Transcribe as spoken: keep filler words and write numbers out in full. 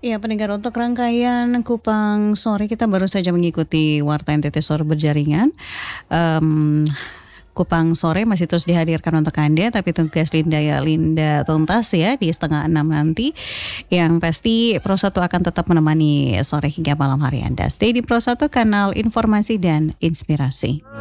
Ya, pendengar untuk rangkaian Kupang Sore kita baru saja mengikuti Warta N T T Sore Berjaringan. Em, Kupang Sore masih terus dihadirkan untuk Anda, tapi tugas Linda ya Linda tuntas ya di setengah enam nanti. Yang pasti Pro satu akan tetap menemani sore hingga malam hari Anda. Stay di Pro satu, kanal informasi dan inspirasi.